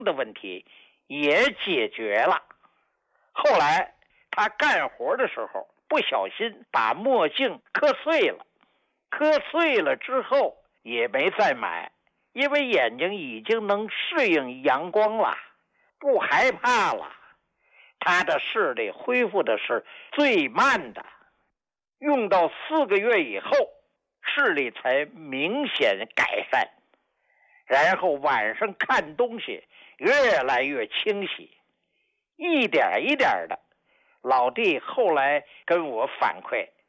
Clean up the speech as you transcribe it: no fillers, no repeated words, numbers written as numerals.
的问题也解决了。后来他干活的时候不小心把墨镜磕碎了，磕碎了之后也没再买，因为眼睛已经能适应阳光了，不害怕了。他的视力恢复的是最慢的，用到4个月以后，视力才明显改善。然后晚上看东西越来越清晰，一点一点的。老弟后来跟我反馈，